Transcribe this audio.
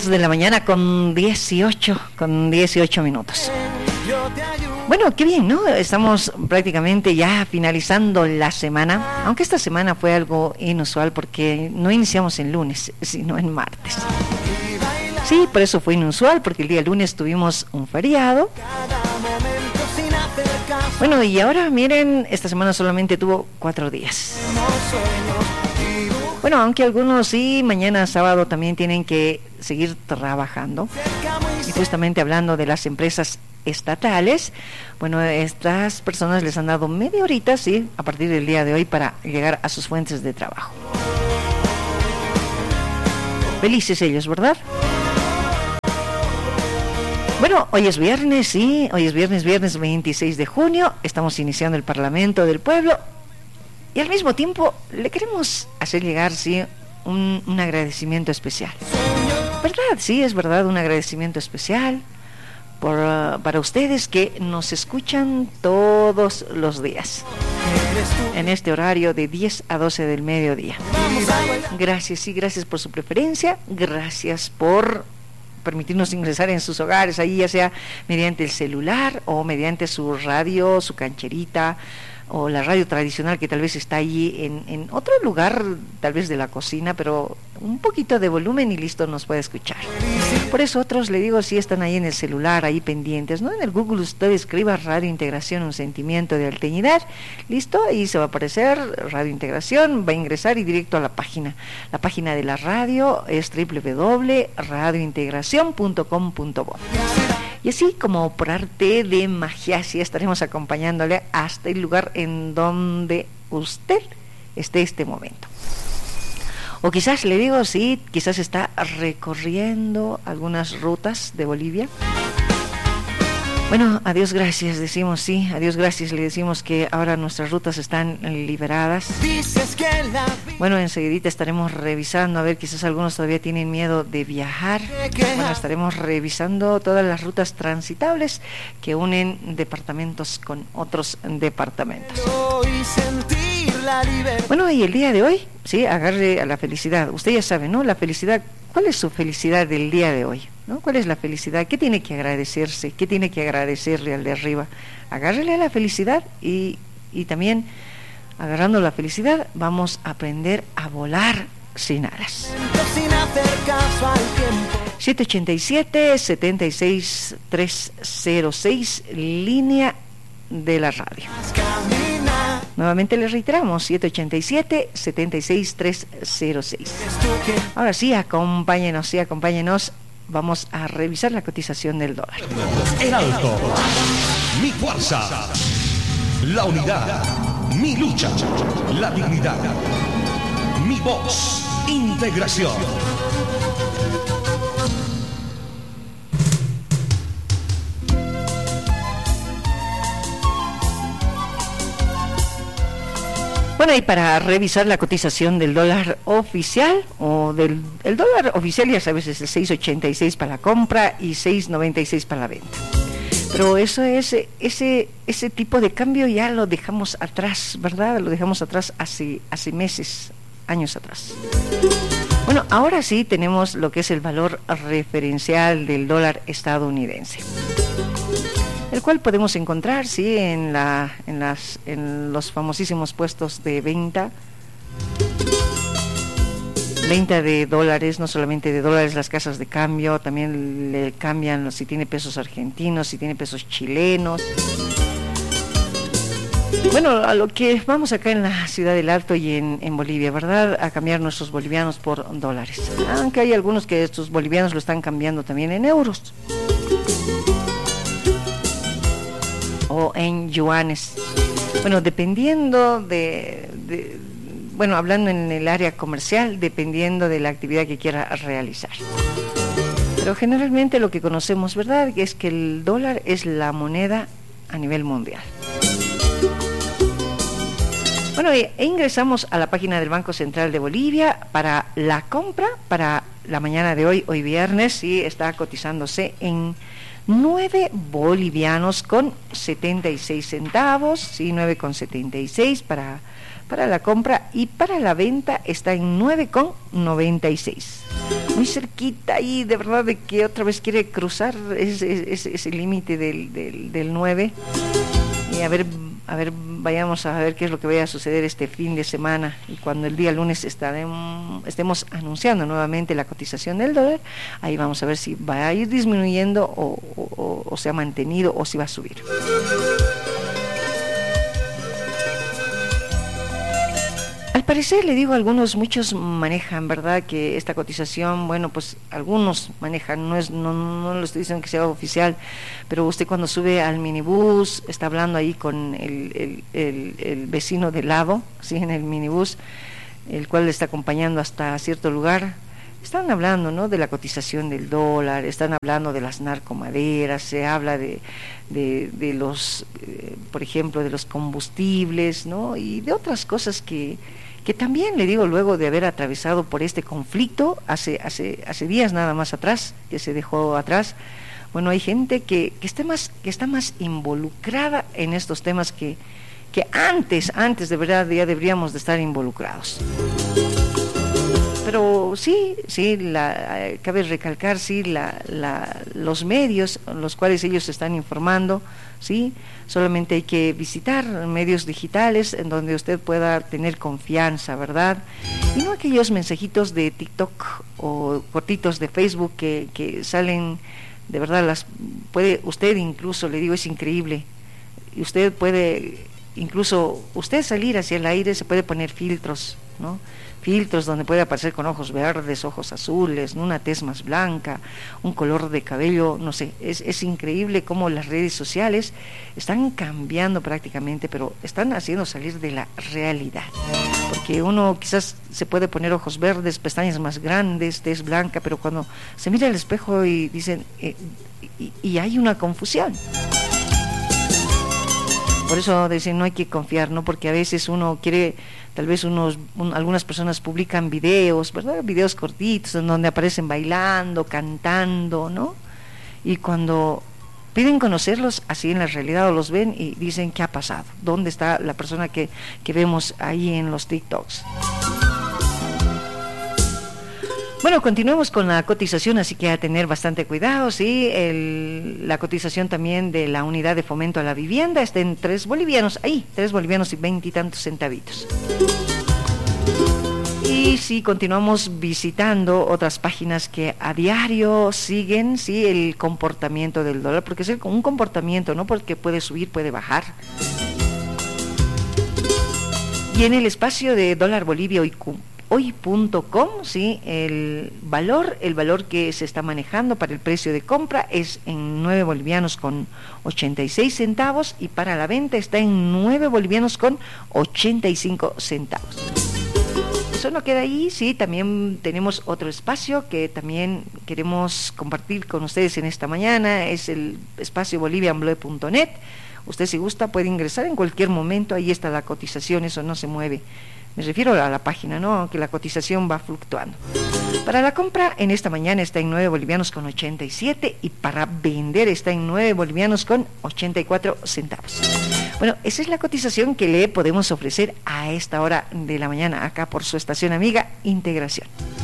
de la mañana con 18 minutos. Bueno, qué bien, ¿no? Estamos prácticamente ya finalizando la semana, aunque esta semana fue algo inusual porque no iniciamos en lunes, sino en martes. Sí, por eso fue inusual, porque el día lunes tuvimos un feriado. Bueno, y ahora miren, esta semana solamente tuvo 4 días. Bueno, aunque algunos sí, mañana sábado también tienen que seguir trabajando. Y justamente hablando de las empresas estatales, bueno, estas personas les han dado media horita, sí, a partir del día de hoy para llegar a sus fuentes de trabajo. Felices ellos, ¿verdad? Bueno, hoy es viernes, sí, hoy es viernes 26 de junio, estamos iniciando el Parlamento del Pueblo y al mismo tiempo le queremos hacer llegar, sí, un agradecimiento especial. ¿Verdad? Sí, es verdad, un agradecimiento especial para ustedes que nos escuchan todos los días, en este horario de 10 a 12 del mediodía. Gracias, sí, gracias por su preferencia, gracias por permitirnos ingresar en sus hogares, ahí ya sea mediante el celular o mediante su radio, su cancherita o la radio tradicional que tal vez está allí en otro lugar, tal vez de la cocina, pero un poquito de volumen y listo, nos puede escuchar. Por eso otros, le digo, si están ahí en el celular, ahí pendientes, ¿no? En el Google usted escriba Radio Integración, un sentimiento de alteñidad, listo, ahí se va a aparecer Radio Integración, va a ingresar y directo a la página. La página de la radio es www.radiointegracion.com.bo. Y así como por arte de magia, sí estaremos acompañándole hasta el lugar en donde usted esté este momento. O quizás, le digo, sí, quizás está recorriendo algunas rutas de Bolivia. Bueno, a Dios gracias, decimos, sí, a Dios gracias, le decimos que ahora nuestras rutas están liberadas. Bueno, enseguidita estaremos revisando, a ver, quizás algunos todavía tienen miedo de viajar. Bueno, estaremos revisando todas las rutas transitables que unen departamentos con otros departamentos. Bueno, y el día de hoy, sí, agarre a la felicidad. Usted ya sabe, ¿no? La felicidad, ¿cuál es su felicidad del día de hoy? ¿No? ¿Cuál es la felicidad? ¿Qué tiene que agradecerse? ¿Qué tiene que agradecerle al de arriba? Agárrele a la felicidad y también, agarrando la felicidad, vamos a aprender a volar sin alas. 787-76306, línea de la radio. Nuevamente les reiteramos, 787-76306. Ahora sí, acompáñenos. Vamos a revisar la cotización del dólar. En alto, mi fuerza, la unidad, mi lucha, la dignidad, mi voz, integración. Bueno, y para revisar la cotización del dólar oficial, o el dólar oficial, ya sabes, es el 6.86 para la compra y 6.96 para la venta. Pero eso es, ese tipo de cambio ya lo dejamos atrás, ¿verdad? Lo dejamos atrás hace meses, años atrás. Bueno, ahora sí tenemos lo que es el valor referencial del dólar estadounidense, el cual podemos encontrar, sí, en los famosísimos puestos de venta de dólares, no solamente de dólares, las casas de cambio también le cambian si tiene pesos argentinos, si tiene pesos chilenos. Bueno, a lo que vamos acá en la Ciudad del Alto y en Bolivia, ¿verdad? A cambiar nuestros bolivianos por dólares, aunque hay algunos que estos bolivianos lo están cambiando también en euros o en yuanes. Bueno, dependiendo bueno, hablando en el área comercial, dependiendo de la actividad que quiera realizar. Pero generalmente lo que conocemos, ¿verdad?, es que el dólar es la moneda a nivel mundial. Bueno, ingresamos a la página del Banco Central de Bolivia para la compra, para la mañana de hoy viernes, sí, está cotizándose en 9 bolivianos con 76 centavos, sí, 9,76 para la compra, y para la venta está en 9,96. muy cerquita ahí, de verdad, de que otra vez quiere cruzar ese límite del 9. Y a ver, vayamos a ver qué es lo que vaya a suceder este fin de semana, y cuando el día lunes estemos anunciando nuevamente la cotización del dólar, ahí vamos a ver si va a ir disminuyendo o se ha mantenido o si va a subir. Al parecer, le digo, muchos manejan, ¿verdad?, que esta cotización, bueno, pues algunos manejan, no lo estoy diciendo que sea oficial, pero usted cuando sube al minibús, está hablando ahí con el vecino de lado, ¿sí?, en el minibús, el cual le está acompañando hasta cierto lugar. Están hablando, ¿no?, de la cotización del dólar, están hablando de las narcomaderas, se habla de los, por ejemplo, de los combustibles, ¿no?, y de otras cosas que también, le digo, luego de haber atravesado por este conflicto hace días nada más atrás, que se dejó atrás, bueno, hay gente que está más involucrada en estos temas que antes de verdad ya deberíamos de estar involucrados. Pero sí, cabe recalcar, sí, los medios en los cuales ellos se están informando, sí, solamente hay que visitar medios digitales en donde usted pueda tener confianza, ¿verdad? Y no aquellos mensajitos de TikTok o cortitos de Facebook que salen, de verdad, puede usted incluso, le digo, es increíble, y usted puede incluso salir hacia el aire, se puede poner filtros, ¿no?, filtros donde puede aparecer con ojos verdes, ojos azules, una tez más blanca, un color de cabello, no sé, es increíble cómo las redes sociales están cambiando prácticamente, pero están haciendo salir de la realidad, porque uno quizás se puede poner ojos verdes, pestañas más grandes, tez blanca, pero cuando se mira al espejo y dicen, y hay una confusión. Por eso dicen, no hay que confiar, ¿no?, porque a veces uno quiere, tal vez algunas personas publican videos, ¿verdad?, videos cortitos en donde aparecen bailando, cantando, ¿no?, y cuando piden conocerlos así en la realidad o los ven y dicen, ¿qué ha pasado? ¿Dónde está la persona que vemos ahí en los TikToks? Bueno, continuemos con la cotización, así que a tener bastante cuidado, ¿sí? La cotización también de la unidad de fomento a la vivienda está en 3 bolivianos y 20 y tantos centavitos. Y sí, continuamos visitando otras páginas que a diario siguen, sí, el comportamiento del dólar, porque es un comportamiento, ¿no?, porque puede subir, puede bajar. Y en el espacio de dólar Bolivia hoy.com, sí, el valor que se está manejando para el precio de compra es en 9 bolivianos con 86 centavos y para la venta está en 9 bolivianos con 85 centavos. Eso no queda ahí, sí, también tenemos otro espacio que también queremos compartir con ustedes en esta mañana, es el espacio bolivianblue.net. Usted, si gusta, puede ingresar en cualquier momento, ahí está la cotización, eso no se mueve. Me refiero a la página, ¿no?, que la cotización va fluctuando. Para la compra en esta mañana está en 9 bolivianos con 87 y para vender está en 9 bolivianos con 84 centavos. Bueno, esa es la cotización que le podemos ofrecer a esta hora de la mañana acá por su estación amiga Integración.